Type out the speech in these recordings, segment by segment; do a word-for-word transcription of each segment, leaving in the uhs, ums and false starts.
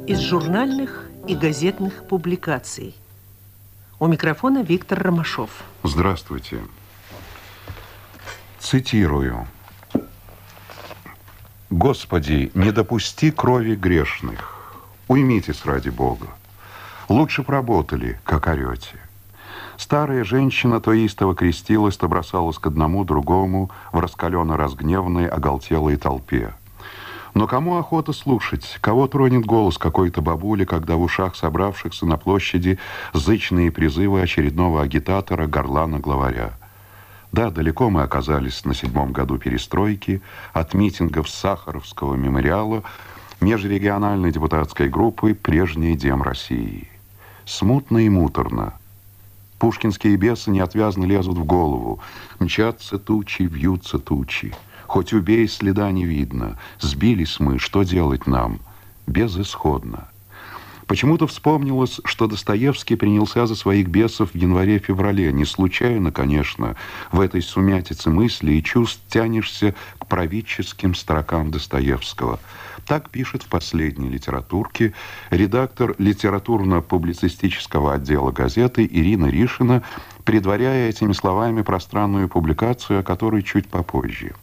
из журнальных и газетных публикаций. У микрофона Виктор Ромашов. Здравствуйте. Цитирую. «Господи, не допусти крови грешных. Уймитесь ради Бога. Лучше б работали, как орете». Старая женщина то истово крестилась, то бросалась к одному, другому в раскаленно-разгневанной, оголтелой толпе. Но кому охота слушать? Кого тронет голос какой-то бабули, когда в ушах собравшихся на площади зычные призывы очередного агитатора, горлана-главаря? Да, далеко мы оказались на седьмом году перестройки, от митингов Сахаровского мемориала, межрегиональной депутатской группы «Прежний Дем России». Смутно и муторно. Пушкинские бесы неотвязно лезут в голову. Мчатся тучи, вьются тучи. Хоть убей, следа не видно. Сбились мы, что делать нам? Безысходно. Почему-то вспомнилось, что Достоевский принялся за своих бесов в январе-феврале. Не случайно, конечно, в этой сумятице мыслей и чувств тянешься к правительским строкам Достоевского. Так пишет в последней литературке редактор литературно-публицистического отдела газеты Ирина Ришина, предваряя этими словами пространную публикацию, о которой чуть попозже.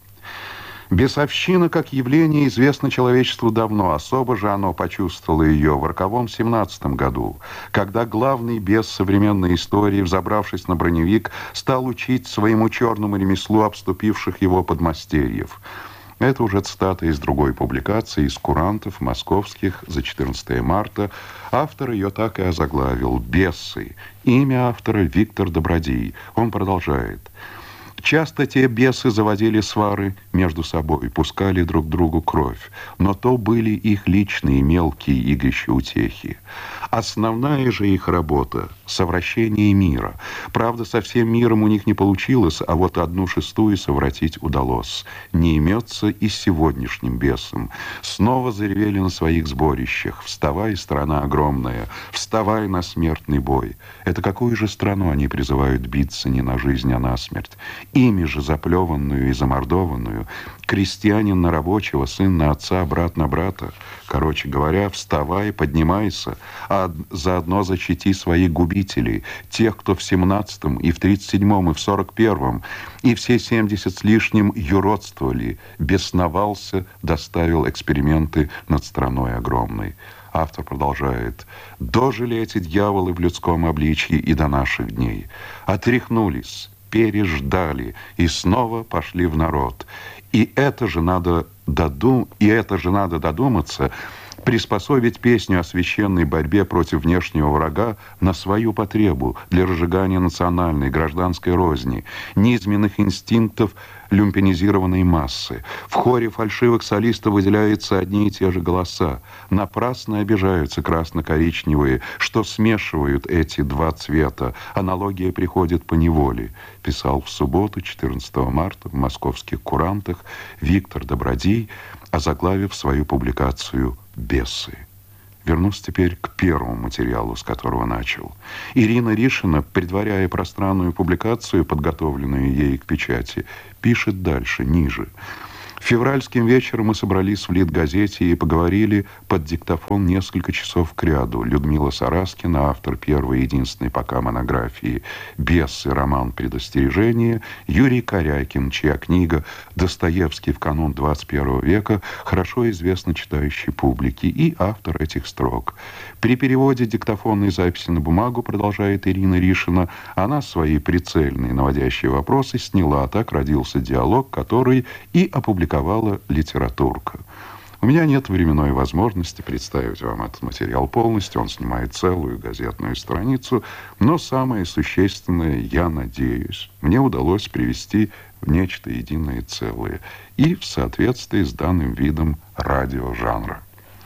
Бесовщина как явление известно человечеству давно, особо же оно почувствовало ее в роковом семнадцатом году, когда главный бес современной истории, взобравшись на броневик, стал учить своему черному ремеслу обступивших его подмастерьев. Это уже цитата из другой публикации, из курантов московских за четырнадцатое марта. Автор ее так и озаглавил «Бесы». Имя автора Виктор Добродей. Он продолжает. Часто те бесы заводили свары между собой, пускали друг другу кровь, но то были их личные мелкие игрища утехи. Основная же их работа — совращение мира. Правда, со всем миром у них не получилось, а вот одну шестую совратить удалось. Не имется и с сегодняшним бесом. Снова заревели на своих сборищах. «Вставай, страна огромная, вставай на смертный бой». Это какую же страну они призывают биться не на жизнь, а на смерть? Ими же заплеванную и замордованную, крестьянин на рабочего, сын на отца, брат на брата. Короче говоря, вставай, поднимайся, а заодно защити своих губителей, тех, кто в семнадцатом, и в тридцать седьмом, и в сорок первом, и все семьдесят с лишним юродствовали, бесновался, доставил эксперименты над страной огромной. Автор продолжает. «Дожили эти дьяволы в людском обличье и до наших дней. Отряхнулись, переждали и снова пошли в народ. И это же надо додум... и это же надо додуматься, приспособить песню о священной борьбе против внешнего врага на свою потребу для разжигания национальной гражданской розни, низменных инстинктов люмпинизированной массы. В хоре фальшивых солистов выделяются одни и те же голоса. Напрасно обижаются красно-коричневые, что смешивают эти два цвета. Аналогия приходит по неволе. Писал в субботу, четырнадцатого марта, в московских курантах Виктор Добродей, озаглавив свою публикацию «Бесы». Вернусь теперь к первому материалу, с которого начал. Ирина Ришина, предваряя пространную публикацию, подготовленную ей к печати, пишет дальше, ниже. Февральским вечером мы собрались в Литгазете и поговорили под диктофон несколько часов кряду. Людмила Сараскина, автор первой и единственной пока монографии «Бесы. Роман предостережения», Юрий Корякин, чья книга «Достоевский в канун двадцать первого века» хорошо известна читающей публике, и автор этих строк. При переводе диктофонной записи на бумагу, продолжает Ирина Ришина, она свои прицельные наводящие вопросы сняла. Так родился диалог, который и опубликовал литературка. У меня нет временной возможности представить вам этот материал полностью, он снимает целую газетную страницу, но самое существенное, я надеюсь, мне удалось привести в нечто единое целое и в соответствии с данным видом радиожанра.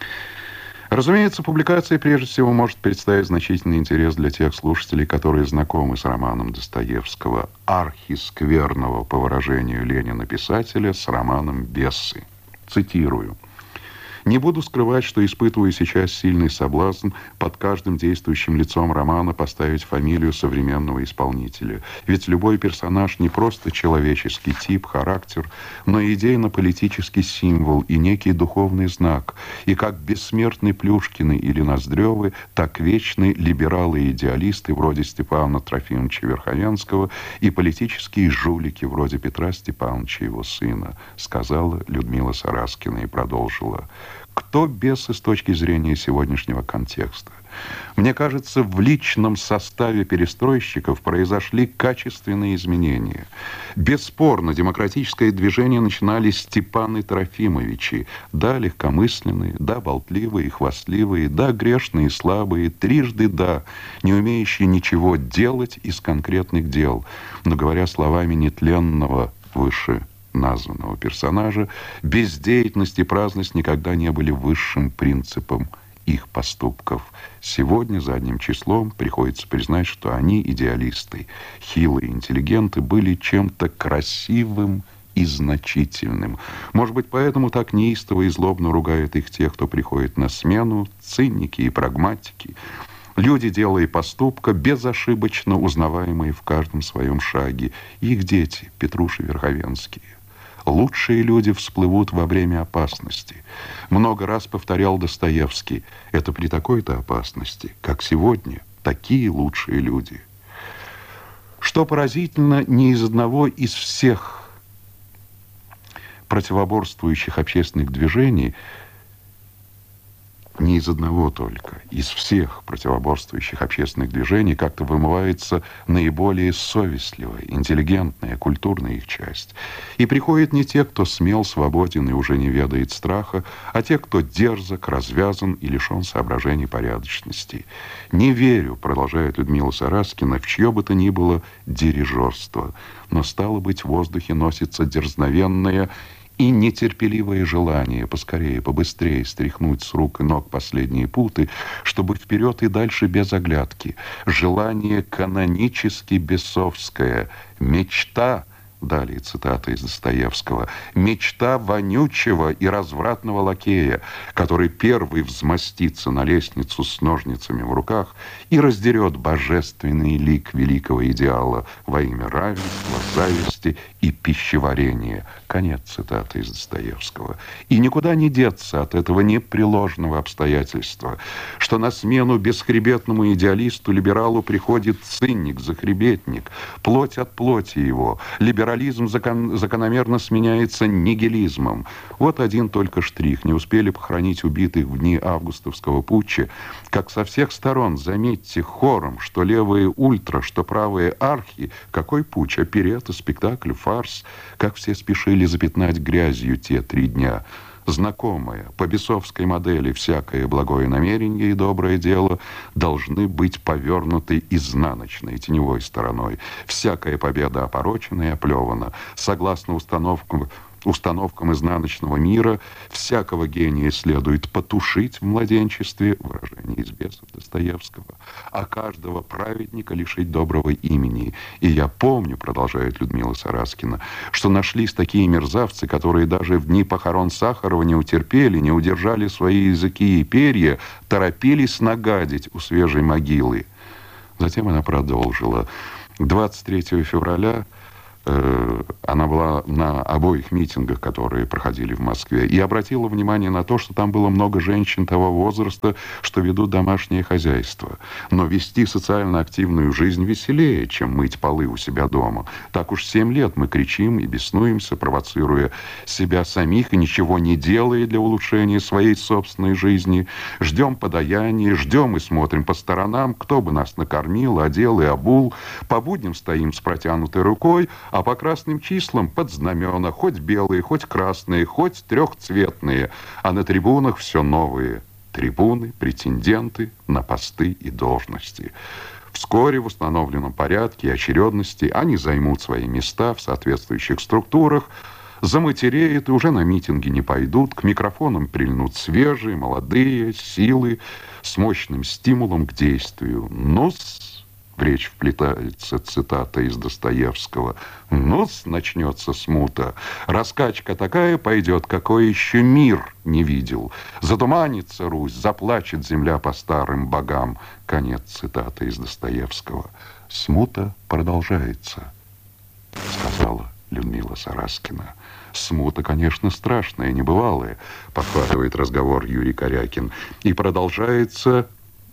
Разумеется, публикация прежде всего может представить значительный интерес для тех слушателей, которые знакомы с романом Достоевского, архискверного, по выражению Ленина, писателя, с романом «Бесы». Цитирую. Не буду скрывать, что испытываю сейчас сильный соблазн под каждым действующим лицом романа поставить фамилию современного исполнителя. Ведь любой персонаж не просто человеческий тип, характер, но и идейно-политический символ и некий духовный знак. И как бессмертны Плюшкины или Ноздревы, так вечны либералы и идеалисты вроде Степана Трофимовича Верховенского и политические жулики вроде Петра Степановича, его сына, сказала Людмила Сараскина и продолжила. Кто бесы с точки зрения сегодняшнего контекста? Мне кажется, в личном составе перестройщиков произошли качественные изменения. Бесспорно, демократическое движение начинали Степаны Трофимовичи. Да, легкомысленные, да, болтливые, хвастливые, да, грешные, слабые, трижды да, не умеющие ничего делать из конкретных дел. Но, говоря словами нетленного выше названного персонажа, бездеятельность и праздность никогда не были высшим принципом их поступков. Сегодня задним числом приходится признать, что они, идеалисты, хилые интеллигенты, были чем-то красивым и значительным. Может быть, поэтому так неистово и злобно ругают их те, кто приходит на смену, циники и прагматики. Люди дела и поступка, безошибочно узнаваемые в каждом своем шаге. Их дети, Петруши Верховенские. Лучшие люди всплывут во время опасности. Много раз повторял Достоевский, это при такой-то опасности, как сегодня, такие лучшие люди. Что поразительно, ни из одного из всех противоборствующих общественных движений, не из одного только, из всех противоборствующих общественных движений как-то вымывается наиболее совестливая, интеллигентная, культурная их часть. И приходят не те, кто смел, свободен и уже не ведает страха, а те, кто дерзок, развязан и лишен соображений порядочности. Не верю, продолжает Людмила Сараскина, в чье бы то ни было дирижерство, но, стало быть, в воздухе носится дерзновенное и нетерпеливое желание поскорее, побыстрее стряхнуть с рук и ног последние путы, чтобы вперед и дальше без оглядки. Желание канонически бесовское, мечта, далее цитата из Достоевского, мечта вонючего и развратного лакея, который первый взмастится на лестницу с ножницами в руках и раздерет божественный лик великого идеала во имя равенства, зависти и пищеварения. Конец цитаты из Достоевского. И никуда не деться от этого непреложного обстоятельства, что на смену бесхребетному идеалисту, либералу приходит циник, захребетник, плоть от плоти его. Либерализм закон, закономерно сменяется нигилизмом. Вот один только штрих. Не успели похоронить убитых в дни августовского путча, как со всех сторон, заметьте, хором, что левые ультра, что правые архи, какой путч, оперетта, спектакль, фарс, как все спешили запятнать грязью те три дня. Знакомое, по бесовской модели, всякое благое намерение и доброе дело должны быть повернуты изнаночной, теневой стороной. Всякая победа опорочена и оплевана. Согласно установкам, установкам изнаночного мира, всякого гения следует потушить в младенчестве, выражение из «Бесов» Достоевского, а каждого праведника лишить доброго имени. И я помню, продолжает Людмила Сараскина, что нашлись такие мерзавцы, которые даже в дни похорон Сахарова не утерпели, не удержали свои языки и перья, торопились нагадить у свежей могилы. Затем она продолжила. двадцать третьего февраля она была на обоих митингах, которые проходили в Москве, и обратила внимание на то, что там было много женщин того возраста, что ведут домашнее хозяйство. Но вести социально активную жизнь веселее, чем мыть полы у себя дома. Так уж семь лет мы кричим и беснуемся, провоцируя себя самих и ничего не делая для улучшения своей собственной жизни. Ждем подаяния, ждем и смотрим по сторонам, кто бы нас накормил, одел и обул. По будням стоим с протянутой рукой, а по красным числам под знамена, хоть белые, хоть красные, хоть трехцветные, а на трибунах все новые. Трибуны, претенденты на посты и должности. Вскоре в установленном порядке и очередности они займут свои места в соответствующих структурах, заматереют и уже на митинги не пойдут, к микрофонам прильнут свежие, молодые, силы, с мощным стимулом к действию. Ну-с, В речь вплетается цитата из Достоевского. Ну-с, начнется смута. Раскачка такая пойдет, какой еще мир не видел. Затуманится Русь, заплачет земля по старым богам. Конец цитаты из Достоевского. Смута продолжается, сказала Людмила Сараскина. Смута, конечно, страшная, небывалая, подхватывает разговор Юрий Корякин. И продолжается...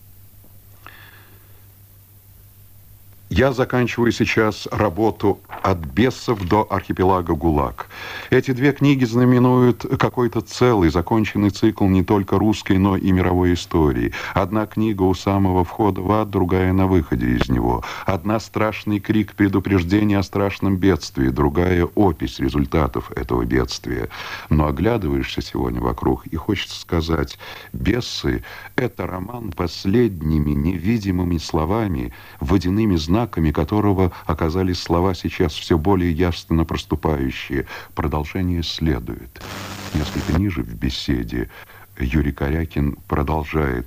Я заканчиваю сейчас работу «От бесов до архипелага ГУЛАГ». Эти две книги знаменуют какой-то целый, законченный цикл не только русской, но и мировой истории. Одна книга у самого входа в ад, другая на выходе из него. Одна страшный крик предупреждения о страшном бедствии, другая опись результатов этого бедствия. Но оглядываешься сегодня вокруг, и хочется сказать, «Бесы» — это роман последними невидимыми словами, водяными знаками, которого оказались слова сейчас все более явственно проступающие. Продолжение следует. Несколько ниже в беседе Юрий Корякин продолжает.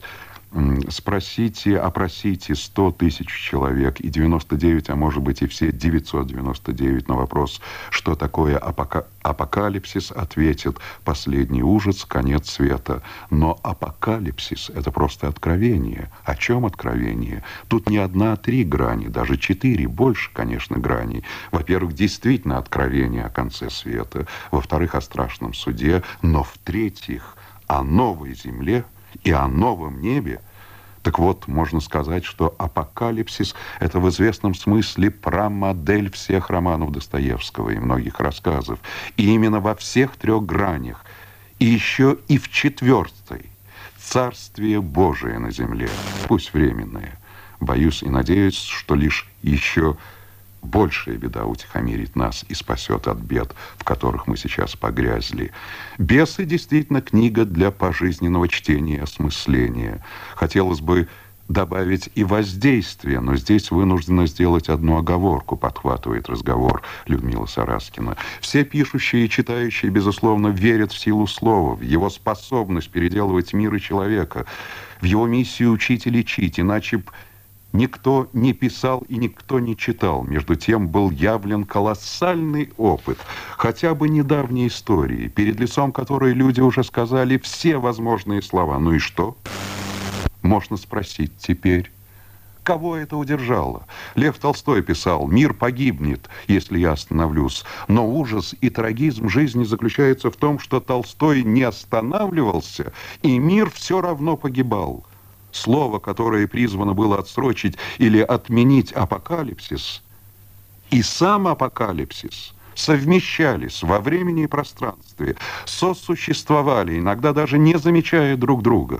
Спросите, опросите сто тысяч человек и девяносто девять, а может быть и все девятьсот девяносто девять на вопрос, что такое апока... апокалипсис, ответят: последний ужас, конец света. Но апокалипсис — это просто откровение. О чем откровение? Тут не одна, а три грани, даже четыре, больше, конечно, граней. Во-первых, действительно откровение о конце света. Во-вторых, о страшном суде. Но в-третьих, о новой земле и о новом небе. Так вот, можно сказать, что апокалипсис – это в известном смысле прамодель всех романов Достоевского и многих рассказов. И именно во всех трех гранях, и еще и в четвертой – Царствие Божие на земле, пусть временное. Боюсь и надеюсь, что лишь еще большая беда утихомирит нас и спасет от бед, в которых мы сейчас погрязли. «Бесы» действительно книга для пожизненного чтения и осмысления. Хотелось бы добавить и воздействие, но здесь вынуждена сделать одну оговорку, подхватывает разговор Людмила Сараскина. Все пишущие и читающие, безусловно, верят в силу слова, в его способность переделывать мир и человека, в его миссию учить и лечить, иначе б никто не писал и никто не читал. Между тем был явлен колоссальный опыт, хотя бы недавней истории, перед лицом которой люди уже сказали все возможные слова. Ну и что? Можно спросить теперь. Кого это удержало? Лев Толстой писал: «Мир погибнет, если я остановлюсь». Но ужас и трагизм жизни заключается в том, что Толстой не останавливался, и мир все равно погибал. Слово, которое призвано было отсрочить или отменить апокалипсис, и сам апокалипсис совмещались во времени и пространстве, сосуществовали, иногда даже не замечая друг друга.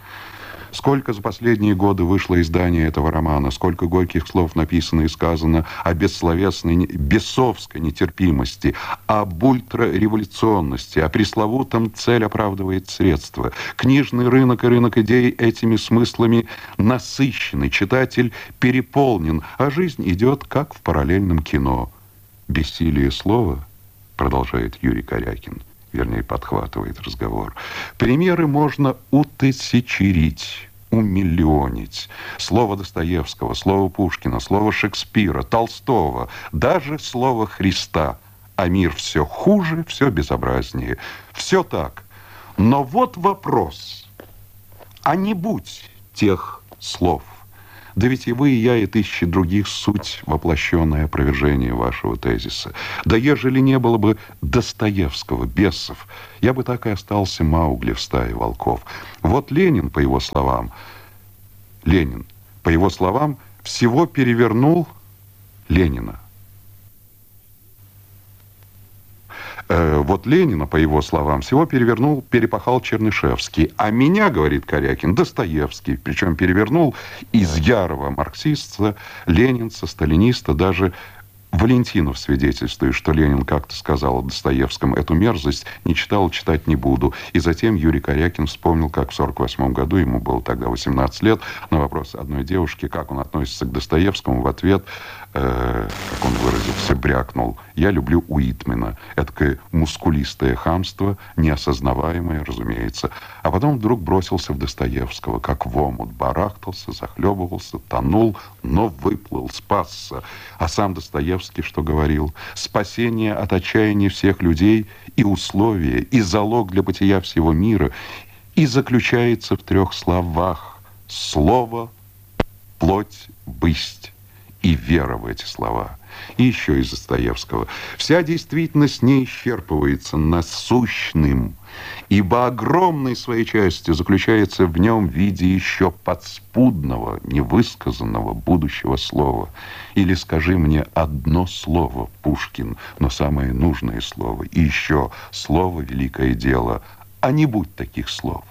Сколько за последние годы вышло изданий этого романа, сколько горьких слов написано и сказано о бессловесной, бесовской нетерпимости, об ультрареволюционности, о пресловутом «цель оправдывает средства». Книжный рынок и рынок идей этими смыслами насыщены, читатель переполнен, а жизнь идет как в параллельном кино. «Бессилие слова», продолжает Юрий Корякин, вернее, подхватывает разговор. Примеры можно утысячерить, умиллионить. Слово Достоевского, слово Пушкина, слово Шекспира, Толстого, даже слово Христа. А мир все хуже, все безобразнее. Все так. Но вот вопрос. А не будь тех слов. Да ведь и вы, и я, и тысячи других суть воплощенное опровержение вашего тезиса. Да ежели не было бы Достоевского, бесов, я бы так и остался Маугли в стае волков. Вот Ленин, по его словам, Ленин, по его словам, всего перевернул Ленина. Вот Ленина, по его словам, всего перевернул, перепахал Чернышевский. А меня, говорит Корякин, Достоевский. Причем перевернул из ярого марксиста, ленинца, сталиниста, даже Валентинов свидетельствует, что Ленин как-то сказал о Достоевском: «Эту мерзость не читал, читать не буду». И затем Юрий Корякин вспомнил, как в сорок восьмом году, ему было тогда восемнадцать лет, на вопрос одной девушки, как он относится к Достоевскому, в ответ, э, как он выразился, брякнул: «Я люблю Уитмена». Эдакое мускулистое хамство, неосознаваемое, разумеется. А потом вдруг бросился в Достоевского, как в омут, барахтался, захлебывался, тонул, но выплыл, спасся. А сам Достоевский что говорил? Спасение от отчаяния всех людей и условие, и залог для бытия всего мира, и заключается в трех словах: слово, плоть, бысть, и вера в эти слова. И еще из Достоевского: вся действительность не исчерпывается насущным, ибо огромной своей частью заключается в нем в виде еще подспудного, невысказанного будущего слова. Или скажи мне одно слово, Пушкин, но самое нужное слово, и еще слово — великое дело, а не будь таких слов.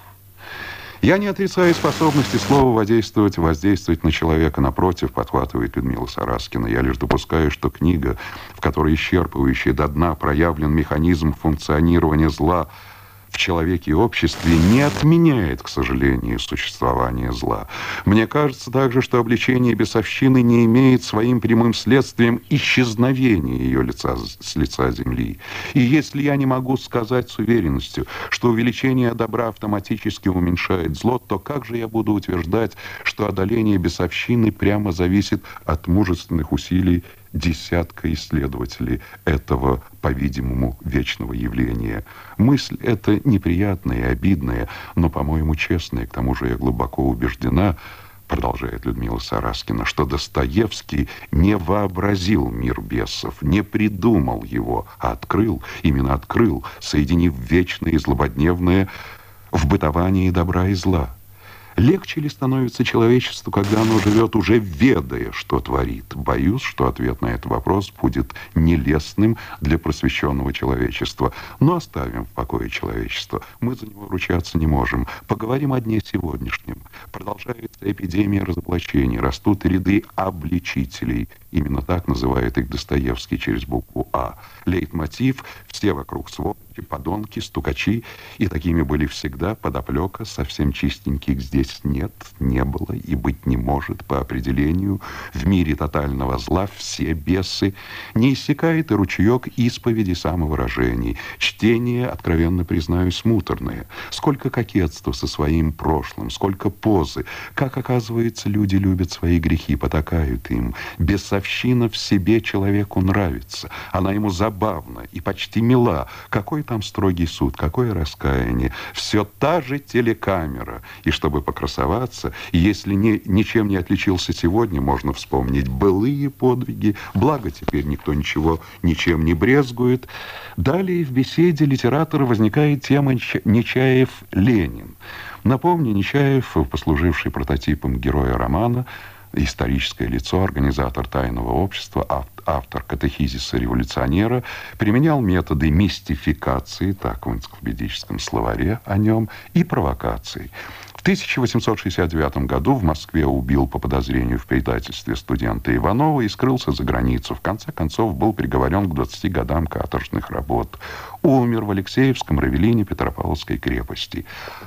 Я не отрицаю способности слова воздействовать, воздействовать на человека. Напротив, подхватывает Людмила Сараскина, я лишь допускаю, что книга, в которой исчерпывающий до дна проявлен механизм функционирования зла в человеке и обществе, не отменяет, к сожалению, существование зла. Мне кажется также, что обличение бесовщины не имеет своим прямым следствием исчезновения ее лица с лица земли. И если я не могу сказать с уверенностью, что увеличение добра автоматически уменьшает зло, то как же я буду утверждать, что одоление бесовщины прямо зависит от мужественных усилий десятка исследователей этого, по-видимому, вечного явления? Мысль эта неприятная и обидная, но, по-моему, честная. К тому же я глубоко убеждена, продолжает Людмила Сараскина, что Достоевский не вообразил мир бесов, не придумал его, а открыл, именно открыл, соединив вечное и злободневное в бытовании добра и зла. Легче ли становится человечеству, когда оно живет, уже ведая, что творит? Боюсь, что ответ на этот вопрос будет нелестным для просвещенного человечества. Но оставим в покое человечество. Мы за него ручаться не можем. Поговорим о дне сегодняшнем. Продолжается эпидемия разоблачений. Растут ряды обличителей. Именно так называет их Достоевский через букву «А». Лейтмотив: все вокруг сволочи, подонки, стукачи. И такими были всегда. Подоплека: совсем чистеньких здесь нет, не было и быть не может по определению. В мире тотального зла все бесы. Не иссякает и ручеек исповеди самовыражений. Чтение, откровенно признаюсь, муторное. Сколько кокетства со своим прошлым, сколько позы. Как, оказывается, люди любят свои грехи, потакают им. Бесовщина в себе человеку нравится. Она ему забавна и почти мила. Какой там строгий суд, какое раскаяние. Все та же телекамера. И чтобы покрасоваться, если не, ничем не отличился сегодня, можно вспомнить былые подвиги. Благо, теперь никто ничего, ничем не брезгует. Далее в беседе литератора возникает тема Нечаев-Ленин. Напомню, Нечаев, послуживший прототипом героя романа, историческое лицо, организатор тайного общества, автор катехизиса революционера, применял методы мистификации, так в энциклопедическом словаре о нем, и провокации. В тысяча восемьсот шестьдесят девятом году в Москве убил по подозрению в предательстве студента Иванова и скрылся за границу. В конце концов был приговорен к двадцати годам каторжных работ. Умер в Алексеевском Равелине Петропавловской крепости.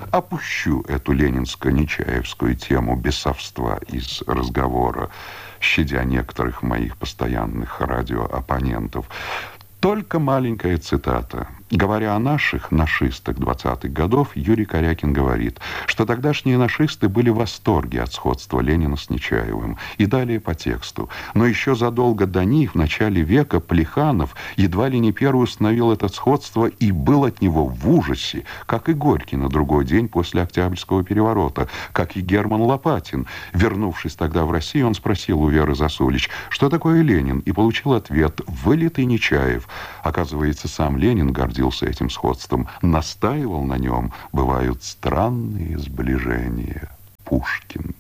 Опущу эту ленинско-нечаевскую тему бесовства из разговора, щадя некоторых моих постоянных радиооппонентов. Только маленькая цитата. Говоря о наших нашистах двадцатых годов, Юрий Корякин говорит, что тогдашние нашисты были в восторге от сходства Ленина с Нечаевым. И далее по тексту. Но еще задолго до них, в начале века, Плеханов едва ли не первый установил это сходство и был от него в ужасе, как и Горький на другой день после Октябрьского переворота, как и Герман Лопатин. Вернувшись тогда в Россию, он спросил у Веры Засулич, что такое Ленин, и получил ответ: вылитый Нечаев. Оказывается, сам Ленин гордился этим сходством, настаивал на нем. Бывают странные сближения. Пушкин.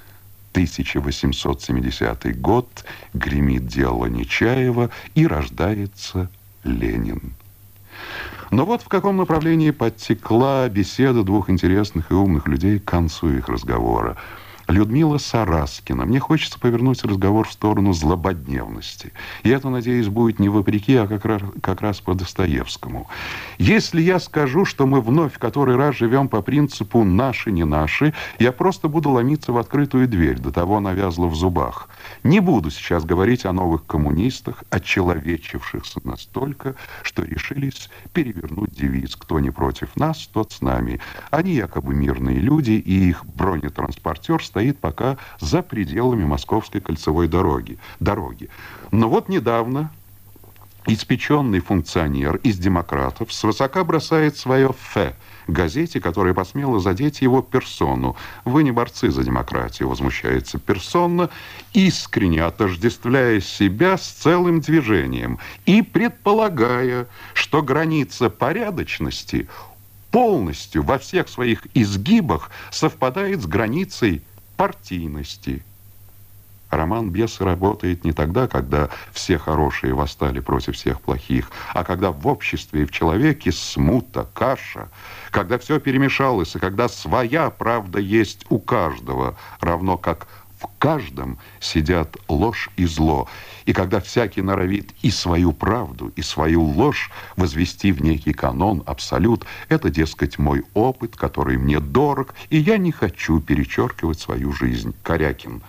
тысяча восемьсот семидесятый год, гремит дело Нечаева, и рождается Ленин. Но вот в каком направлении подтекла беседа двух интересных и умных людей к концу их разговора. Людмила Сараскина. Мне хочется повернуть разговор в сторону злободневности. И это, надеюсь, будет не вопреки, а как раз, как раз по Достоевскому. Если я скажу, что мы вновь в который раз живем по принципу «наши, не наши», я просто буду ломиться в открытую дверь, до того навязла в зубах. Не буду сейчас говорить о новых коммунистах, очеловечившихся настолько, что решились перевернуть девиз «Кто не против нас, тот с нами». Они якобы мирные люди, и их бронетранспортер стоит стоит пока за пределами Московской кольцевой дороги. дороги. Но вот недавно испеченный функционер из демократов свысока бросает свое «фе» газете, которая посмела задеть его персону. Вы не борцы за демократию, возмущается персона, искренне отождествляя себя с целым движением и предполагая, что граница порядочности полностью во всех своих изгибах совпадает с границей партийности. Роман «Бесы» работает не тогда, когда все хорошие восстали против всех плохих, а когда в обществе и в человеке смута, каша, когда все перемешалось, и когда своя правда есть у каждого, равно как в каждом сидят ложь и зло, и когда всякий норовит и свою правду, и свою ложь возвести в некий канон, абсолют, это, дескать, мой опыт, который мне дорог, и я не хочу перечеркивать свою жизнь. Корякин.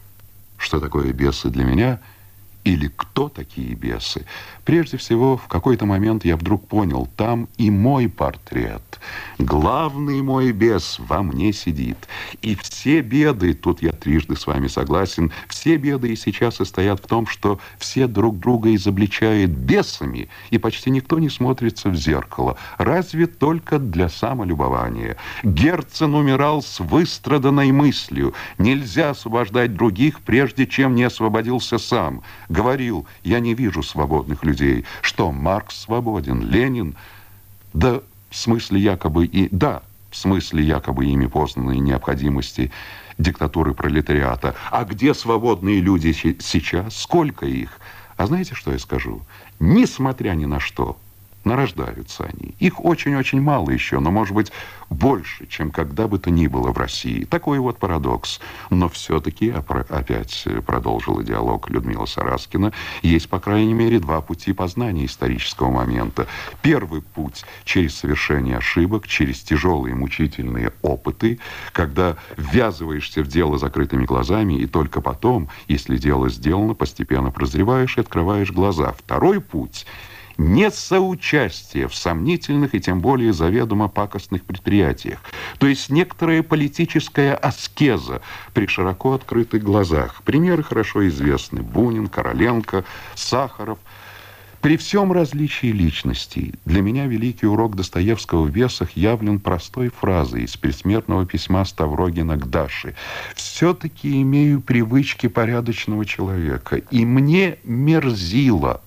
Что такое бесы для меня? Или кто такие бесы? Прежде всего, в какой-то момент я вдруг понял, там и мой портрет. Главный мой бес во мне сидит. И все беды, тут я трижды с вами согласен, все беды и сейчас состоят в том, что все друг друга изобличают бесами, и почти никто не смотрится в зеркало, разве только для самолюбования. Герцен умирал с выстраданной мыслью. Нельзя освобождать других, прежде чем не освободился сам. Говорил, я не вижу свободных людей. Что, Маркс свободен, Ленин? Да, в смысле якобы и... Да, в смысле якобы ими познанной необходимости диктатуры пролетариата. А где свободные люди сейчас? Сколько их? А знаете, что я скажу? Несмотря ни на что, нарождаются они. Их очень-очень мало еще, но, может быть, больше, чем когда бы то ни было в России. Такой вот парадокс. Но все-таки, опять продолжила диалог Людмила Сараскина, есть, по крайней мере, два пути познания исторического момента. Первый путь через совершение ошибок, через тяжелые мучительные опыты, когда ввязываешься в дело закрытыми глазами, и только потом, если дело сделано, постепенно прозреваешь и открываешь глаза. Второй путь — не соучастие в сомнительных и тем более заведомо пакостных предприятиях. То есть некоторая политическая аскеза при широко открытых глазах. Примеры хорошо известны. Бунин, Короленко, Сахаров. При всем различии личностей для меня великий урок Достоевского в «Бесах» явлен простой фразой из предсмертного письма Ставрогина к Даше. «Все-таки имею привычки порядочного человека, и мне мерзило».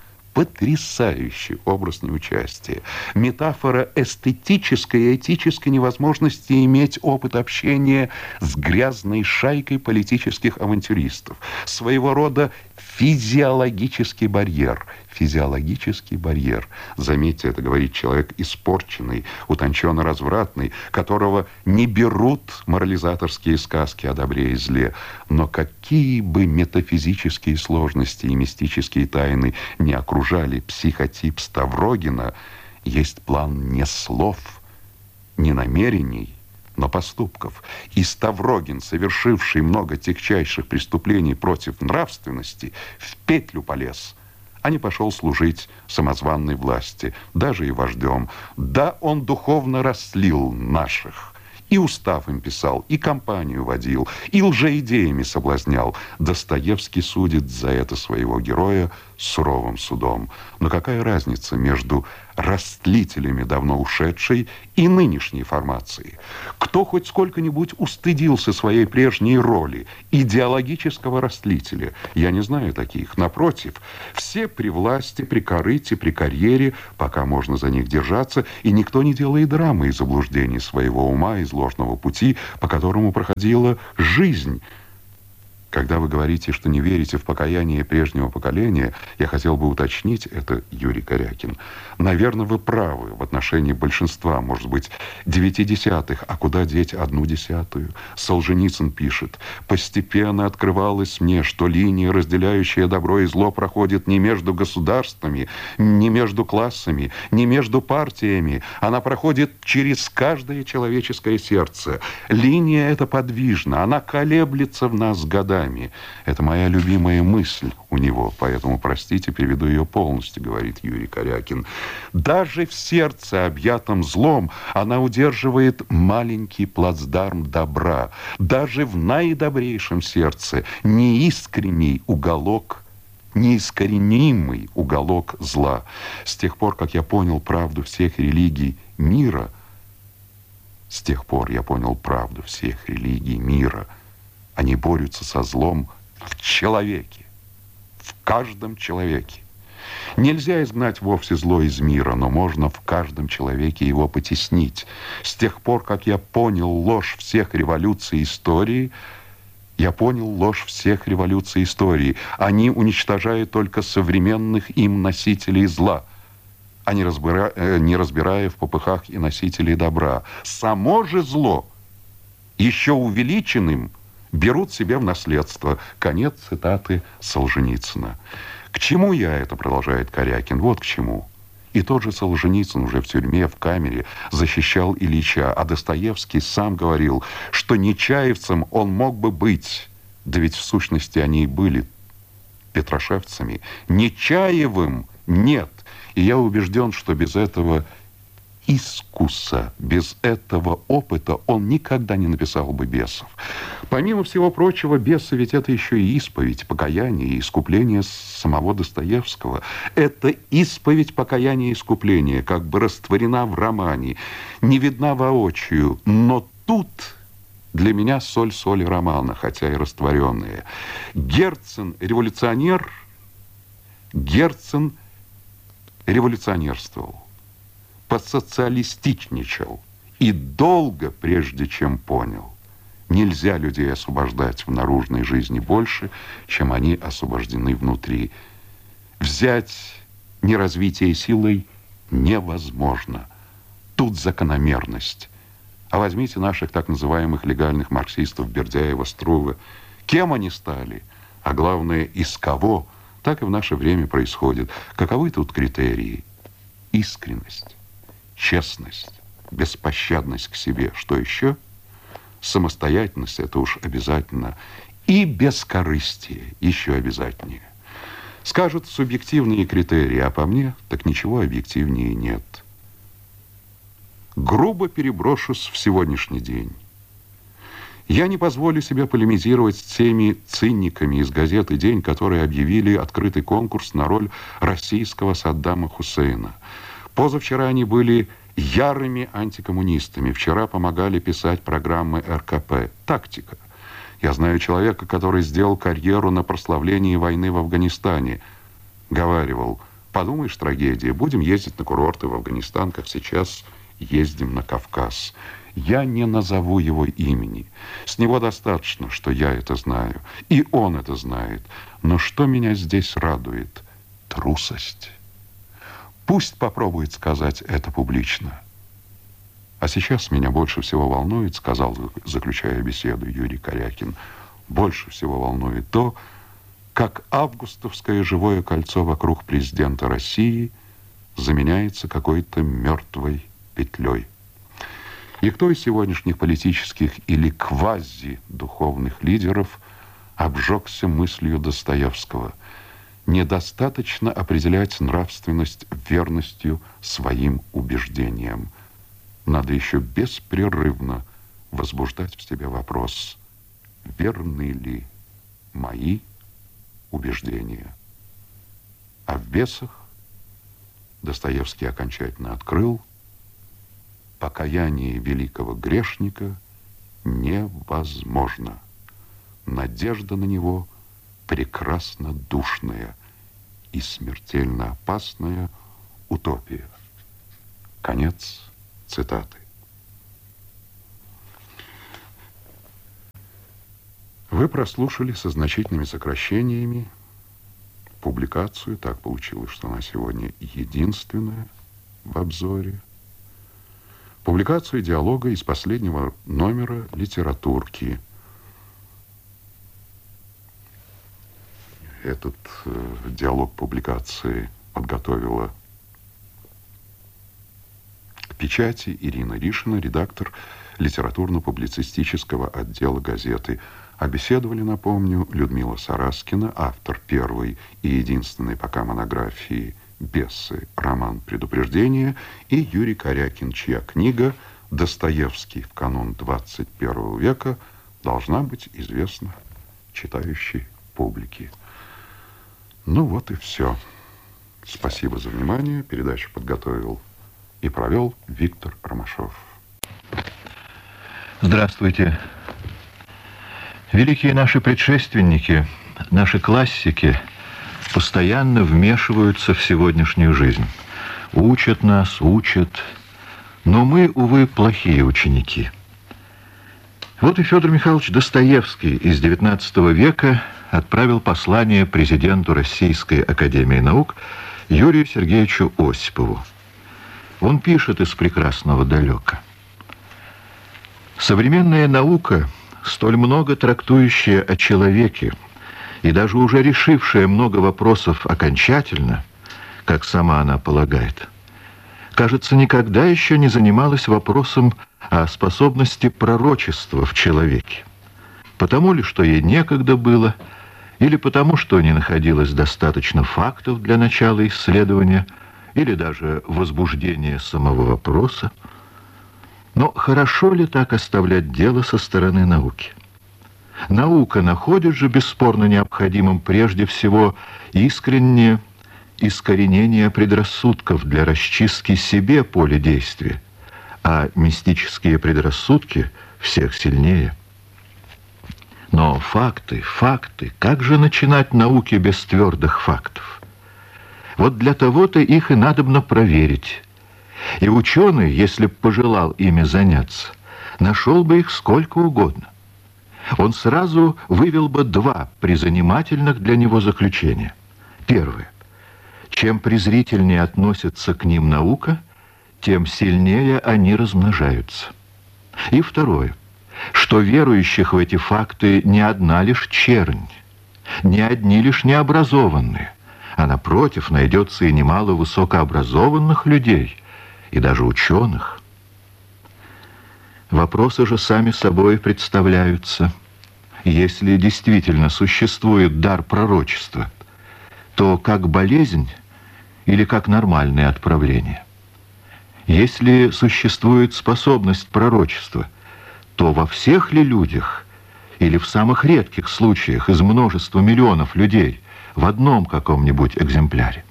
Потрясающий образ неучастия. Метафора эстетической и этической невозможности иметь опыт общения с грязной шайкой политических авантюристов. Своего рода физиологический барьер. Физиологический барьер. Заметьте, это говорит человек испорченный, утонченно-развратный, которого не берут морализаторские сказки о добре и зле. Но какие бы метафизические сложности и мистические тайны не окружали психотип Ставрогина, есть план не слов, не намерений, но поступков. И Ставрогин, совершивший много тягчайших преступлений против нравственности, в петлю полез, а не пошел служить самозванной власти, даже и вождем. Да, он духовно расслил наших. И устав им писал, и кампанию водил, и лжеидеями соблазнял. Достоевский судит за это своего героя суровым судом. Но какая разница между растлителями давно ушедшей и нынешней формации? Кто хоть сколько-нибудь устыдился своей прежней роли идеологического растлителя? Я не знаю таких. Напротив, все при власти, при корыте, при карьере, пока можно за них держаться, и никто не делает драмы из заблуждений своего ума, из ложного пути, по которому проходила жизнь. Когда вы говорите, что не верите в покаяние прежнего поколения, я хотел бы уточнить, это Юрий Корякин. Наверное, вы правы в отношении большинства, может быть, девяти десятых, а куда деть одну десятую? Солженицын пишет: «Постепенно открывалось мне, что линия, разделяющая добро и зло, проходит не между государствами, не между классами, не между партиями. Она проходит через каждое человеческое сердце. Линия эта подвижна, она колеблется в нас годами». Это моя любимая мысль у него, поэтому, простите, переведу ее полностью, говорит Юрий Корякин. Даже в сердце, объятом злом, она удерживает маленький плацдарм добра. Даже в наидобрейшем сердце неискренний уголок, неискоренимый уголок зла. С тех пор, как я понял правду всех религий мира, с тех пор я понял правду всех религий мира, они борются со злом в человеке, в каждом человеке. Нельзя изгнать вовсе зло из мира, но можно в каждом человеке его потеснить. С тех пор, как я понял ложь всех революций истории, я понял ложь всех революций истории. Они уничтожают только современных им носителей зла, а не разбира... не разбирая в попыхах и носителей добра. Само же зло, еще увеличенным, берут себе в наследство. Конец цитаты Солженицына. К чему я это, продолжает Корякин, вот к чему. И тот же Солженицын уже в тюрьме, в камере защищал Ильича, а Достоевский сам говорил, что нечаевцем он мог бы быть, да ведь в сущности они и были петрошевцами. Нечаевым нет. И я убежден, что без этого искуса, без этого опыта он никогда не написал бы «Бесов». Помимо всего прочего, «Бесы» ведь это еще и исповедь, покаяние и искупление самого Достоевского. Это исповедь, покаяние и искупление, как бы растворена в романе, не видна воочию, но тут для меня соль соли романа, хотя и растворенная. Герцен революционер, Герцен революционерствовал, посоциалистичничал и долго, прежде чем понял. Нельзя людей освобождать в наружной жизни больше, чем они освобождены внутри. Взять неразвитие силой невозможно. Тут закономерность. А возьмите наших так называемых легальных марксистов Бердяева, Струве. Кем они стали? А главное, из кого? Так и в наше время происходит. Каковы тут критерии? Искренность, честность, беспощадность к себе. Что еще? Самостоятельность, это уж обязательно. И бескорыстие еще обязательнее. Скажут субъективные критерии, а по мне так ничего объективнее нет. Грубо переброшусь в сегодняшний день. Я не позволю себе полемизировать с теми циниками из газеты «День», которые объявили открытый конкурс на роль российского Саддама Хусейна. Позавчера они были ярыми антикоммунистами. Вчера помогали писать программы эр ка пэ. Тактика. Я знаю человека, который сделал карьеру на прославлении войны в Афганистане. Говаривал: подумаешь, трагедия, будем ездить на курорты в Афганистан, как сейчас ездим на Кавказ. Я не назову его имени. С него достаточно, что я это знаю. И он это знает. Но что меня здесь радует? Трусость. Пусть попробует сказать это публично. А сейчас меня больше всего волнует, сказал, заключая беседу, Юрий Корякин, больше всего волнует то, как августовское живое кольцо вокруг президента России заменяется какой-то мертвой петлей. И кто из сегодняшних политических или квази-духовных лидеров обжегся мыслью Достоевского: недостаточно определять нравственность верностью своим убеждениям. Надо еще беспрерывно возбуждать в себе вопрос: верны ли мои убеждения? А в «Бесах» Достоевский окончательно открыл: покаяние великого грешника невозможно. Надежда на него прекрасно душная и смертельно опасная утопия. Конец цитаты. Вы Вы прослушали со значительными сокращениями публикацию. Так получилось, что она сегодня единственная в обзоре. Публикацию диалога из последнего номера «Литературки». Этот э, диалог публикации подготовила к печати Ирина Ришина, редактор литературно-публицистического отдела газеты. А беседовали, напомню, Людмила Сараскина, автор первой и единственной пока монографии «Бесы. Роман предупреждения», и Юрий Корякин, чья книга «Достоевский в канун двадцать первого века» должна быть известна читающей публике. Ну вот и все. Спасибо за внимание. Передачу подготовил и провел Виктор Ромашов. Здравствуйте. Великие наши предшественники, наши классики постоянно вмешиваются в сегодняшнюю жизнь. Учат нас, учат. Но мы, увы, плохие ученики. Вот и Федор Михайлович Достоевский из девятнадцатого века отправил послание президенту Российской академии наук Юрию Сергеевичу Осипову. Он пишет из прекрасного далека. Современная наука, столь много трактующая о человеке и даже уже решившая много вопросов окончательно, как сама она полагает, кажется, никогда еще не занималась вопросом о способности пророчества в человеке. Потому ли, что ей некогда было, или потому, что не находилось достаточно фактов для начала исследования, или даже возбуждения самого вопроса. Но хорошо ли так оставлять дело со стороны науки? Наука находит же бесспорно необходимым прежде всего искреннее искоренение предрассудков для расчистки себе поля действия, а мистические предрассудки всех сильнее. Но факты, факты, как же начинать науки без твердых фактов? Вот для того-то их и надобно проверить. И ученый, если б пожелал ими заняться, нашел бы их сколько угодно. Он сразу вывел бы два призанимательных для него заключения. Первое. Чем презрительнее относится к ним наука, тем сильнее они размножаются. И второе. Что верующих в эти факты не одна лишь чернь, не одни лишь необразованные, а напротив найдется и немало высокообразованных людей, и даже ученых. Вопросы же сами собой представляются. Если действительно существует дар пророчества, то как болезнь или как нормальное отправление? Если существует способность пророчества, то во всех ли людях или в самых редких случаях из множества миллионов людей в одном каком-нибудь экземпляре?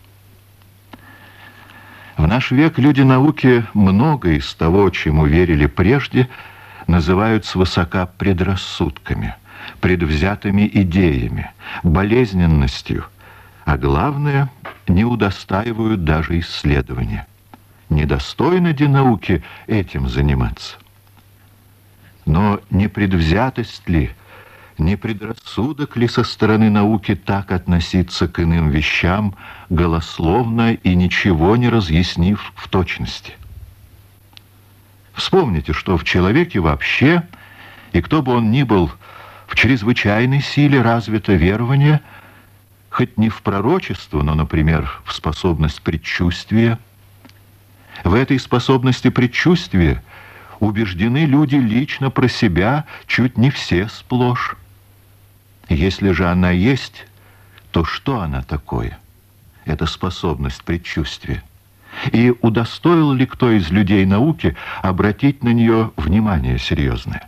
В наш век люди науки многое из того, чему верили прежде, называют свысока предрассудками, предвзятыми идеями, болезненностью, а главное, не удостаивают даже исследования. Недостойно ли науки этим заниматься? Но не предвзятость ли, не предрассудок ли со стороны науки так относиться к иным вещам, голословно и ничего не разъяснив в точности? Вспомните, что в человеке вообще, и кто бы он ни был, в чрезвычайной силе развито верование, хоть не в пророчество, но, например, в способность предчувствия. В этой способности предчувствия убеждены люди лично про себя чуть не все сплошь. Если же она есть, то что она такое? Это способность предчувствия. И удостоил ли кто из людей науки обратить на нее внимание серьезное?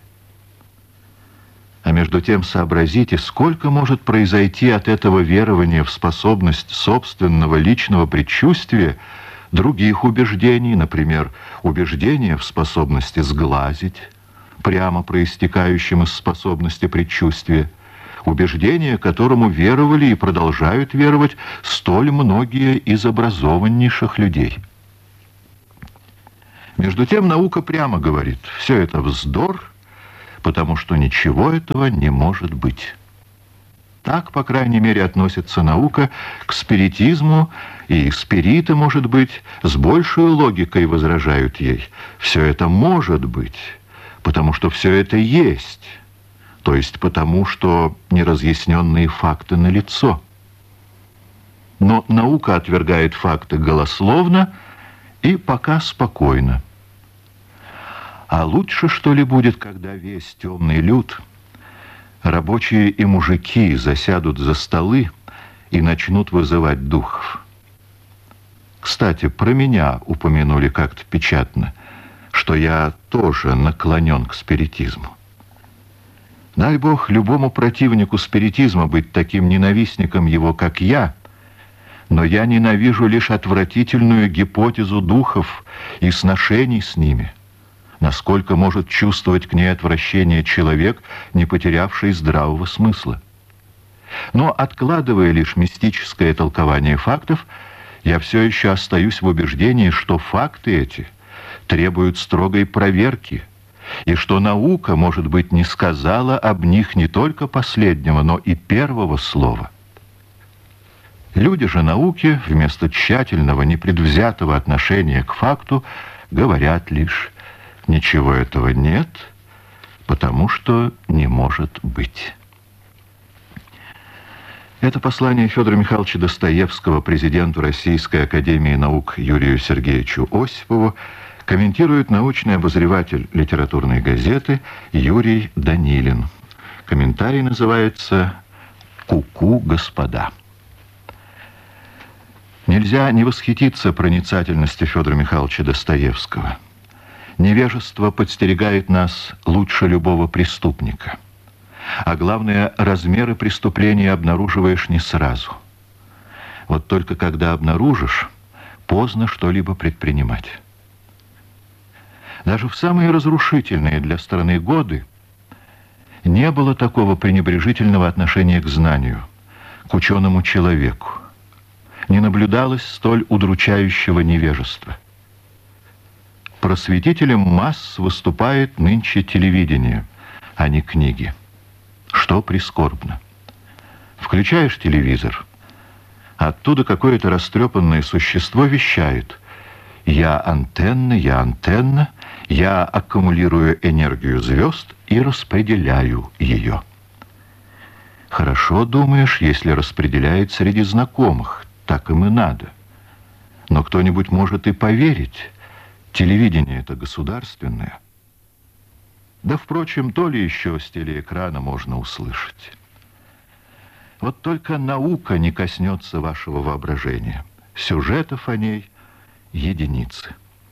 А между тем сообразите, сколько может произойти от этого верования в способность собственного личного предчувствия других убеждений, например, убеждения в способности сглазить, прямо проистекающим из способности предчувствия, убеждение, которому веровали и продолжают веровать столь многие из образованнейших людей. Между тем наука прямо говорит, все это вздор, потому что ничего этого не может быть. Так, по крайней мере, относится наука к спиритизму, и спириты, может быть, с большей логикой возражают ей. Все это может быть, потому что все это есть, то есть потому, что неразъясненные факты налицо. Но наука отвергает факты голословно и пока спокойно. А лучше, что ли, будет, когда весь темный люд, рабочие и мужики, засядут за столы и начнут вызывать духов. Кстати, про меня упомянули как-то печатно, что я тоже наклонен к спиритизму. Дай Бог любому противнику спиритизма быть таким ненавистником его, как я, но я ненавижу лишь отвратительную гипотезу духов и сношений с ними. Насколько может чувствовать к ней отвращение человек, не потерявший здравого смысла? Но, откладывая лишь мистическое толкование фактов, я все еще остаюсь в убеждении, что факты эти требуют строгой проверки, и что наука, может быть, не сказала об них не только последнего, но и первого слова. Люди же науки, вместо тщательного, непредвзятого отношения к факту, говорят лишь: ничего этого нет, потому что не может быть. Это послание Федора Михайловича Достоевского президенту Российской академии наук Юрию Сергеевичу Осипову комментирует научный обозреватель литературной газеты Юрий Данилин. Комментарий называется «Ку-ку, господа». Нельзя не восхититься проницательностью Федора Михайловича Достоевского. Невежество подстерегает нас лучше любого преступника. А главное, размеры преступления обнаруживаешь не сразу. Вот только когда обнаружишь, поздно что-либо предпринимать. Даже в самые разрушительные для страны годы не было такого пренебрежительного отношения к знанию, к ученому человеку. Не наблюдалось столь удручающего невежества. Просветителем масс выступает нынче телевидение, а не книги. Что прискорбно. Включаешь телевизор, оттуда какое-то растрепанное существо вещает: «Я антенна, я антенна, я аккумулирую энергию звезд и распределяю ее». Хорошо, думаешь, если распределяет среди знакомых, так им и надо. Но кто-нибудь может и поверить. Телевидение это государственное. Да, впрочем, то ли еще с телеэкрана можно услышать. Вот только наука не коснется вашего воображения. Сюжетов о ней единицы.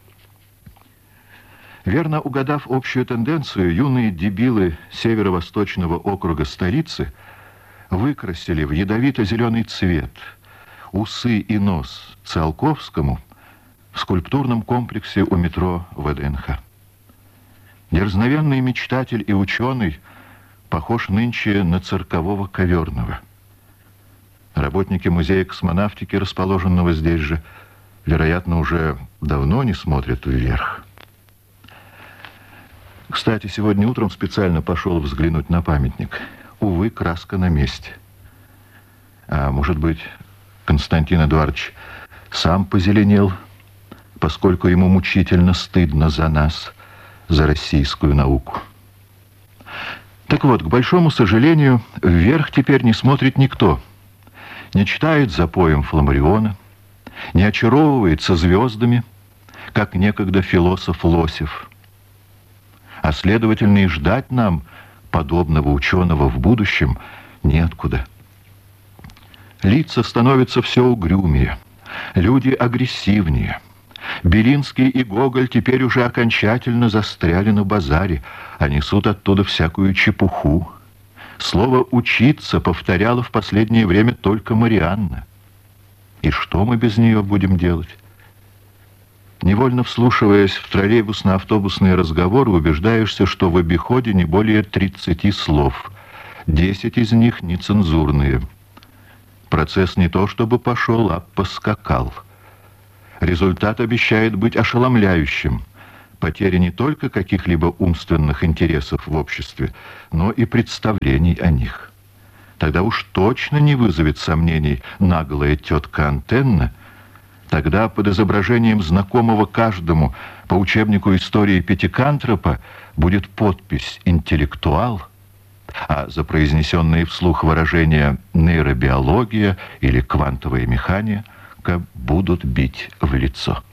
Верно угадав общую тенденцию, юные дебилы северо-восточного округа столицы выкрасили в ядовито-зеленый цвет усы и нос Циолковскому в скульптурном комплексе у метро ВДНХ. Дерзновенный мечтатель и ученый похож нынче на циркового Коверного. Работники музея космонавтики, расположенного здесь же, вероятно, уже давно не смотрят вверх. Кстати, сегодня утром специально пошел взглянуть на памятник. Увы, краска на месте. А может быть, Константин Эдуардович сам позеленел, поскольку ему мучительно стыдно за нас, за российскую науку. Так вот, к большому сожалению, вверх теперь не смотрит никто. Не читает за поем Фламариона, не очаровывается звездами, как некогда философ Лосев. А следовательно, и ждать нам подобного ученого в будущем неоткуда. Лица становятся все угрюмее, люди агрессивнее. Белинский и Гоголь теперь уже окончательно застряли на базаре, а несут оттуда всякую чепуху. Слово «учиться» повторяла в последнее время только Марианна. И что мы без нее будем делать? Невольно вслушиваясь в троллейбусно-автобусные разговоры, убеждаешься, что в обиходе не более тридцати слов. Десять из них нецензурные. Процесс не то чтобы пошел, а поскакал. Результат обещает быть ошеломляющим. потеря не только каких-либо умственных интересов в обществе, но и представлений о них. Тогда уж точно не вызовет сомнений наглая тетка Антенна. Тогда под изображением знакомого каждому по учебнику истории Пятикантропа будет подпись «Интеллектуал», а за произнесенные вслух выражения «нейробиология» или «квантовая механика» будут бить в лицо.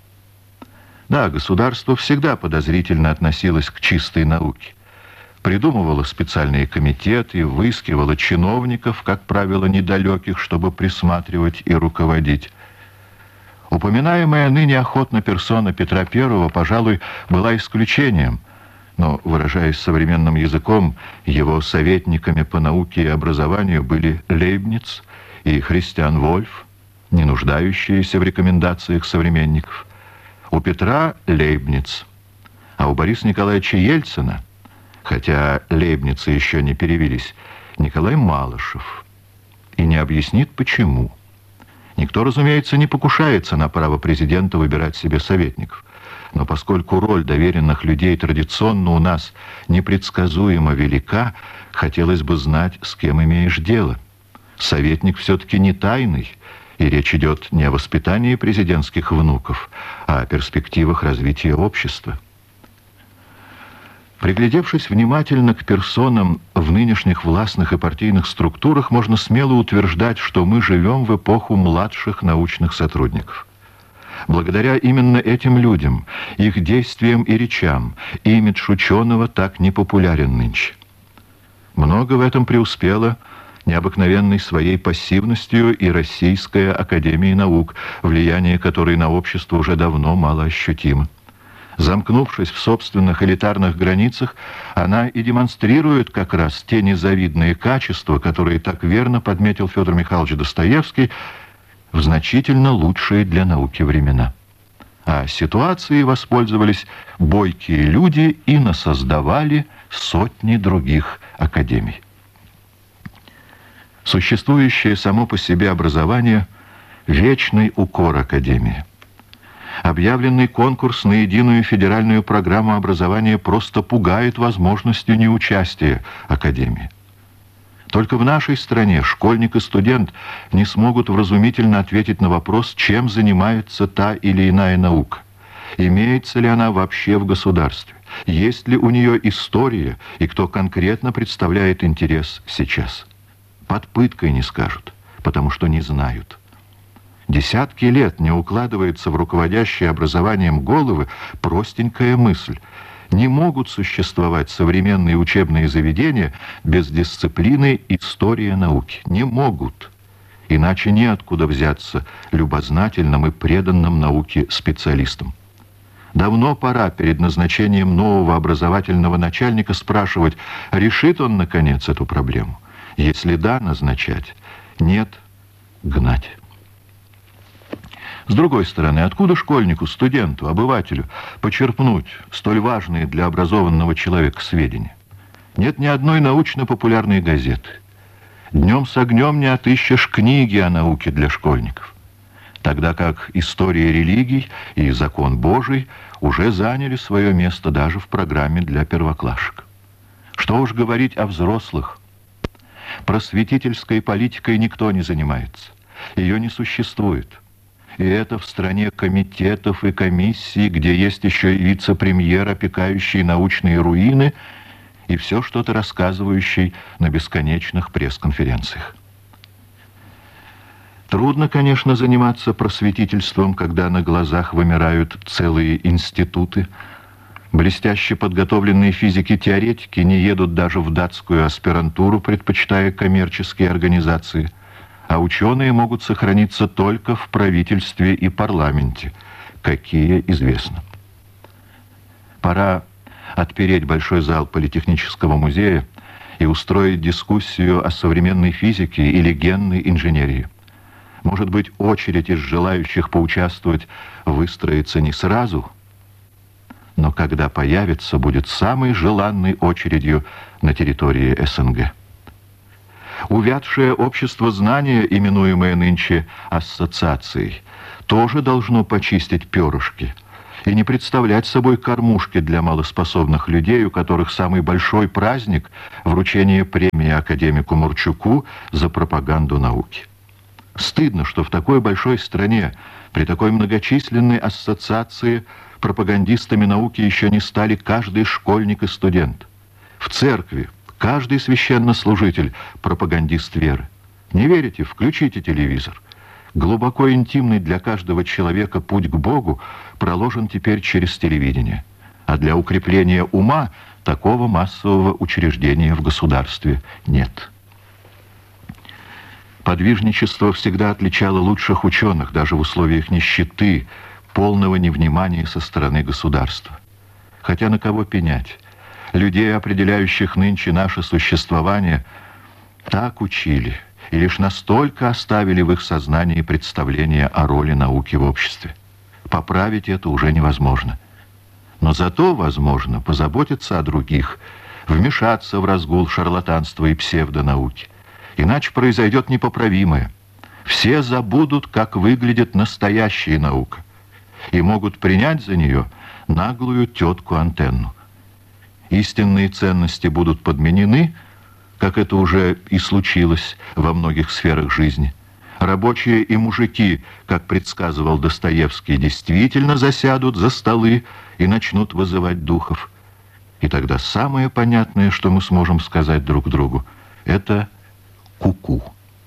Да, государство всегда подозрительно относилось к чистой науке. Придумывало специальные комитеты, выискивало чиновников, как правило, недалеких, чтобы присматривать и руководить. Упоминаемая ныне охотно персона Петра Первого, пожалуй, была исключением, но, выражаясь современным языком, его советниками по науке и образованию были Лейбниц и Христиан Вольф, не нуждающиеся в рекомендациях современников. У Петра Лейбниц, а у Бориса Николаевича Ельцина, хотя Лейбницы еще не перевелись, Николай Малышев. И не объяснит, почему. Никто, разумеется, не покушается на право президента выбирать себе советников. Но поскольку роль доверенных людей традиционно у нас непредсказуемо велика, хотелось бы знать, с кем имеешь дело. Советник все-таки не тайный, и речь идет не о воспитании президентских внуков, а о перспективах развития общества. Приглядевшись внимательно к персонам в нынешних властных и партийных структурах, можно смело утверждать, что мы живем в эпоху младших научных сотрудников. Благодаря именно этим людям, их действиям и речам, имидж ученого так непопулярен нынче. Много в этом преуспело необыкновенной своей пассивностью и Российская академия наук, влияние которой на общество уже давно малоощутимо. Замкнувшись в собственных элитарных границах, она и демонстрирует как раз те незавидные качества, которые так верно подметил Федор Михайлович Достоевский, в значительно лучшие для науки времена. А ситуацией воспользовались бойкие люди и насоздавали сотни других академий. Существующее само по себе образование – вечный укор академии. Объявленный конкурс на единую федеральную программу образования просто пугает возможностью неучастия академии. Только в нашей стране школьник и студент не смогут вразумительно ответить на вопрос, чем занимается та или иная наука. Имеется ли она вообще в государстве? Есть ли у нее история и кто конкретно представляет интерес сейчас? Под пыткой не скажут, потому что не знают. Десятки лет не укладывается в руководящее образованием головы простенькая мысль. Не могут существовать современные учебные заведения без дисциплины история науки. Не могут. Иначе неоткуда взяться любознательным и преданным науке специалистам. Давно пора перед назначением нового образовательного начальника спрашивать, решит он, наконец, эту проблему. Если да, назначать. Нет, гнать. С другой стороны, откуда школьнику, студенту, обывателю почерпнуть столь важные для образованного человека сведения? Нет ни одной научно-популярной газеты. Днем с огнем не отыщешь книги о науке для школьников. Тогда как история религий и закон Божий уже заняли свое место даже в программе для первоклашек. Что уж говорить о взрослых. Просветительской политикой никто не занимается. Ее не существует. И это в стране комитетов и комиссий, где есть еще и вице-премьер, опекающий научные руины, и все что-то рассказывающий на бесконечных пресс-конференциях. Трудно, конечно, заниматься просветительством, когда на глазах вымирают целые институты. Блестяще подготовленные физики-теоретики не едут даже в датскую аспирантуру, предпочитая коммерческие организации. А ученые могут сохраниться только в правительстве и парламенте, какие известно. Пора отпереть большой зал Политехнического музея и устроить дискуссию о современной физике или генной инженерии. Может быть, очередь из желающих поучаствовать выстроится не сразу, но когда появится, будет самой желанной очередью на территории СНГ. Увядшее общество знания, именуемое нынче ассоциацией, тоже должно почистить перышки и не представлять собой кормушки для малоспособных людей, у которых самый большой праздник — вручение премии академику Мурчуку за пропаганду науки. Стыдно, что в такой большой стране, при такой многочисленной ассоциации, пропагандистами науки еще не стали каждый школьник и студент. В церкви каждый священнослужитель — пропагандист веры. Не верите? Включите телевизор. Глубоко интимный для каждого человека путь к Богу проложен теперь через телевидение. А для укрепления ума такого массового учреждения в государстве нет. Подвижничество всегда отличало лучших ученых, даже в условиях нищеты, полного невнимания со стороны государства. Хотя на кого пенять? Людей, определяющих нынче наше существование, так учили и лишь настолько оставили в их сознании представление о роли науки в обществе. Поправить это уже невозможно. Но зато возможно позаботиться о других, вмешаться в разгул шарлатанства и псевдонауки. Иначе произойдет непоправимое. Все забудут, как выглядит настоящая наука, и могут принять за нее наглую тетку-антенну. Истинные ценности будут подменены, как это уже и случилось во многих сферах жизни. Рабочие и мужики, как предсказывал Достоевский, действительно засядут за столы и начнут вызывать духов. И тогда самое понятное, что мы сможем сказать друг другу, это ку-ку.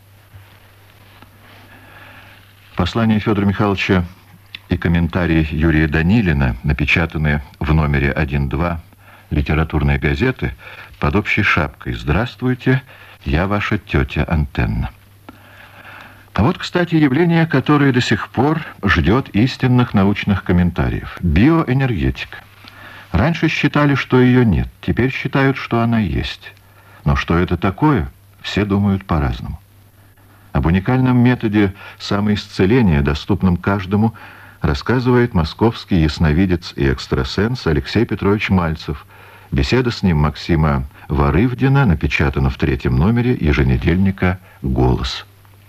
Послание Федора Михайловича и комментарии Юрия Данилина, напечатанные в номере один-два литературной газеты под общей шапкой «Здравствуйте, я ваша тетя Антенна». А вот, кстати, явление, которое до сих пор ждет истинных научных комментариев. Биоэнергетика. Раньше считали, что ее нет, теперь считают, что она есть. Но что это такое, все думают по-разному. Об уникальном методе самоисцеления, доступном каждому, рассказывает московский ясновидец и экстрасенс Алексей Петрович Мальцев. Беседа с ним Максима Варывдина напечатана в третьем номере еженедельника «Голос».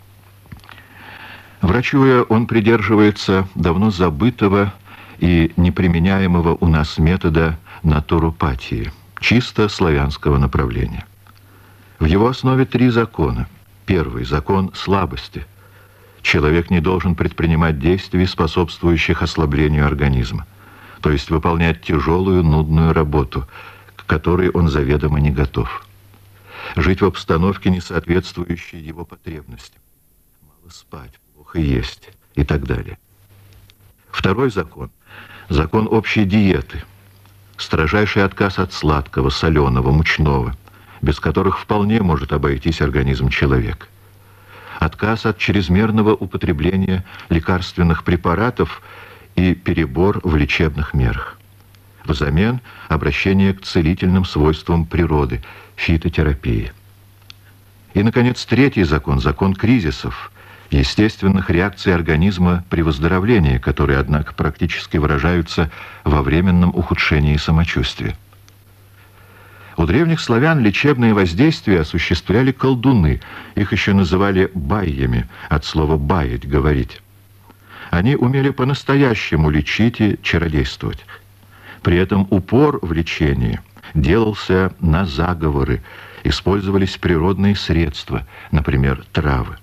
Врачуя, он придерживается давно забытого и неприменяемого у нас метода натуропатии, чисто славянского направления. В его основе три закона. Первый – закон слабости. Человек не должен предпринимать действий, способствующих ослаблению организма, то есть выполнять тяжелую, нудную работу, к которой он заведомо не готов. Жить в обстановке, не соответствующей его потребностям. Мало спать, плохо есть и так далее. Второй закон – закон общей диеты. Строжайший отказ от сладкого, соленого, мучного, без которых вполне может обойтись организм человека. Отказ от чрезмерного употребления лекарственных препаратов и перебор в лечебных мерах. Взамен обращение к целительным свойствам природы, фитотерапии. И, наконец, третий закон, закон кризисов, естественных реакций организма при выздоровлении, которые, однако, практически выражаются во временном ухудшении самочувствия. У древних славян лечебные воздействия осуществляли колдуны, их еще называли байями, от слова «баять» — говорить. Они умели по-настоящему лечить и чародействовать. При этом упор в лечении делался на заговоры, использовались природные средства, например, травы.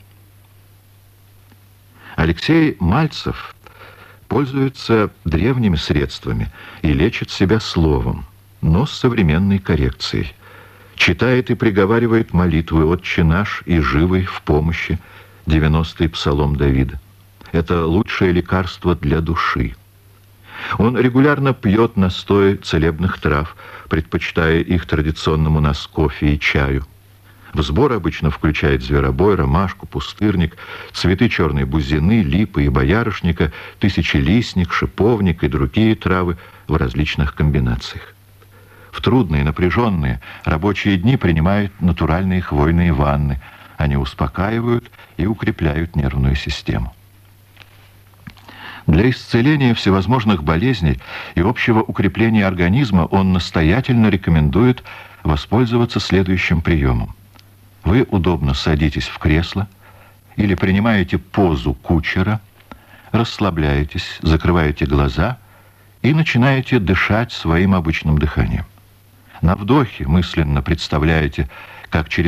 Алексей Мальцев пользуется древними средствами и лечит себя словом, но с современной коррекцией. Читает и приговаривает молитвы «Отче наш» и «Живый в помощи», девяностый псалом Давида. Это лучшее лекарство для души. Он регулярно пьет настои целебных трав, предпочитая их традиционному у нас кофе и чаю. В сбор обычно включает зверобой, ромашку, пустырник, цветы черной бузины, липы и боярышника, тысячелистник, шиповник и другие травы в различных комбинациях. В трудные, напряженные рабочие дни принимают натуральные хвойные ванны. Они успокаивают и укрепляют нервную систему. Для исцеления всевозможных болезней и общего укрепления организма он настоятельно рекомендует воспользоваться следующим приемом. Вы удобно садитесь в кресло или принимаете позу кучера, расслабляетесь, закрываете глаза и начинаете дышать своим обычным дыханием. На вдохе мысленно представляете, как через